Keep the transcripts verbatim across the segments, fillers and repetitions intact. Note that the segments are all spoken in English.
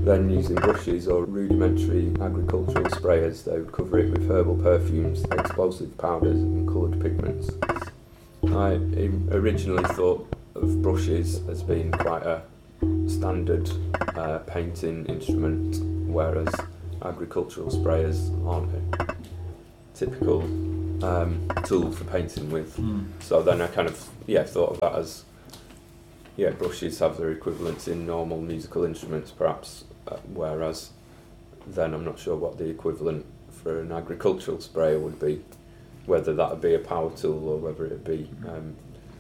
then using brushes or rudimentary agricultural sprayers, they would cover it with herbal perfumes, explosive powders and coloured pigments. I originally thought of brushes as being quite a standard uh, painting instrument, whereas agricultural sprayers aren't a typical um, tool for painting with. Mm. So then I kind of yeah thought of that as yeah brushes have their equivalents in normal musical instruments perhaps, uh, whereas then I'm not sure what the equivalent for an agricultural sprayer would be, whether that would be a power tool or whether it would be um,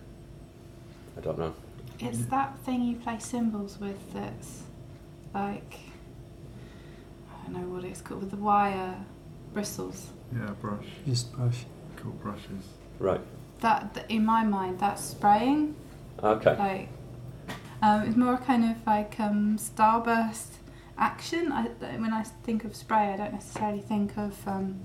I don't know. It's that thing you play cymbals with that's like, I don't know what it's called, with the wire bristles. Yeah, brush. Just brush. Cool brushes. Right. That, that in my mind, that's spraying. Okay. Like, um, it's more kind of like um, starburst action. I, when I think of spray, I don't necessarily think of um,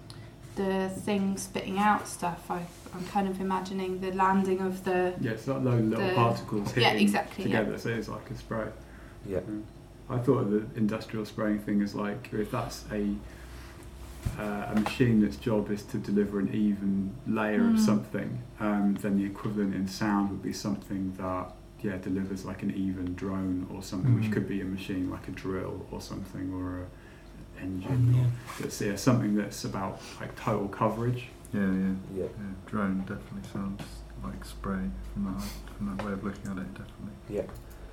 the thing spitting out stuff. I, I'm kind of imagining the landing of the... Yeah, it's like low little the, particles hitting yeah, exactly, together, yeah. so it's like a spray. Yeah. Um, I thought of the industrial spraying thing as like, if that's a uh, a machine that's job is to deliver an even layer mm. of something, um, then the equivalent in sound would be something that yeah delivers like an even drone or something, mm. which could be a machine like a drill or something, or a engine, yeah. or that's yeah something that's about like total coverage. Yeah, yeah, yeah. yeah. Drone definitely sounds like spray from that from that way of looking at it, definitely. Yeah.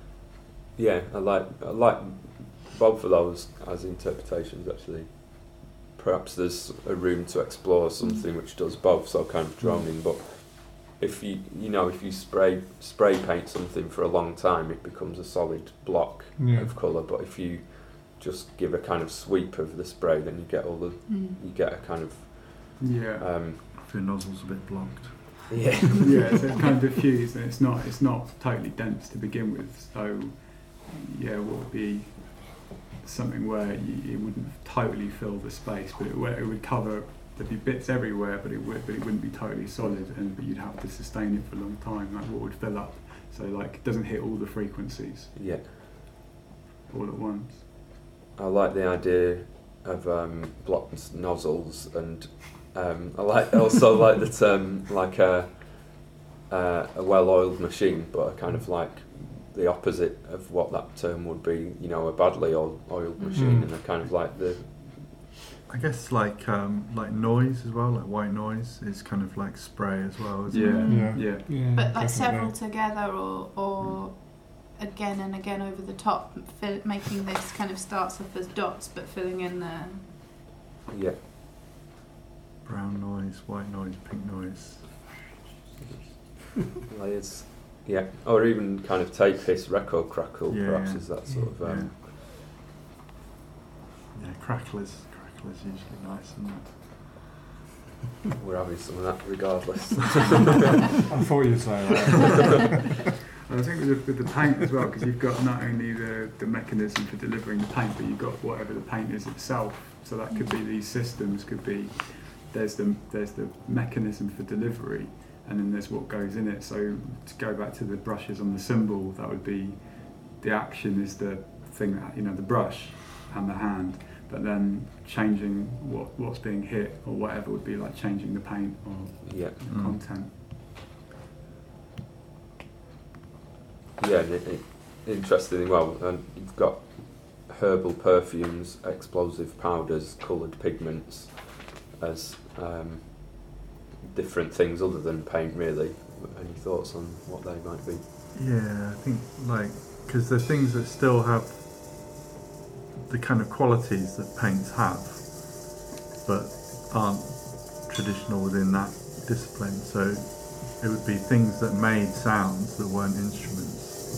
Yeah, I like I like both of those as interpretations actually. Perhaps there's a room to explore something which does both, so kind of droning. But if you you know if you spray spray paint something for a long time, it becomes a solid block yeah. of colour. But if you just give a kind of sweep of the spray, then you get all the mm. you get a kind of yeah. Um, if your nozzle's a bit blocked. Yeah. Yeah, so it's kind of diffused and it's not it's not totally dense to begin with. So yeah, what would be something where you, it wouldn't totally fill the space, but it, where it would cover, there'd be bits everywhere, but it would, but it wouldn't be totally solid, and but you'd have to sustain it for a long time. Like what would fill up, so like it doesn't hit all the frequencies. Yeah. All at once. I like the idea of um, blocked nozzles, and um, I like also like the term like a uh, a well-oiled machine, but a kind of like the opposite of what that term would be, you know, a badly oiled, oiled machine, mm. and a kind of like the... I guess like um, like noise as well, like white noise is kind of like spray as well, isn't yeah. it? Yeah, yeah. yeah. But like several together, or or again and again over the top, fill, making this kind of starts off as dots, but filling in the... Yeah. Brown noise, white noise, pink noise. Layers. Yeah, or even kind of tape hiss, record crackle, yeah, perhaps yeah. is that sort of... Um, yeah. yeah, crackle is, crackle is usually nice, isn't it? We're having some of that regardless. I thought you'd say that. I think with the, with the paint as well, because you've got not only the, the mechanism for delivering the paint, but you've got whatever the paint is itself. So that could be these systems, could be there's the there's the mechanism for delivery, and then there's what goes in it. So to go back to the brushes on the cymbal, that would be the action is the thing that, you know, the brush and the hand, but then changing what what's being hit or whatever would be like changing the paint or yeah. the mm. content. Yeah, and it, it, interestingly, well, um, you've got herbal perfumes, explosive powders, coloured pigments as um, different things other than paint, really. Any thoughts on what they might be? Yeah, I think, like, because they're things that still have the kind of qualities that paints have, but aren't traditional within that discipline. So it would be things that made sounds that weren't instruments.